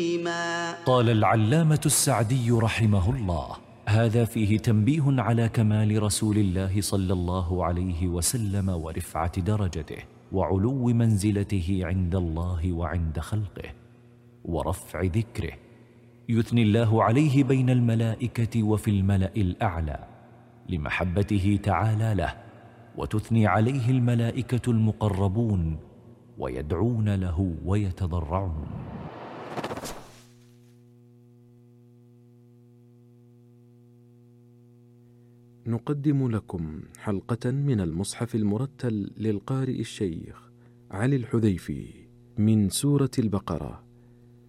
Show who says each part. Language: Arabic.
Speaker 1: قال العلامة السعدي رحمه الله: هذا فيه تنبيه على كمال رسول الله صلى الله عليه وسلم ورفعة درجته وعلو منزلته عند الله وعند خلقه ورفع ذكره، يثني الله عليه بين الملائكة وفي الملأ الأعلى لمحبته تعالى له، وتثني عليه الملائكة المقربون ويدعون له ويتضرعون.
Speaker 2: نقدم لكم حلقة من المصحف المرتل للقارئ الشيخ علي الحذيفي من سورة البقرة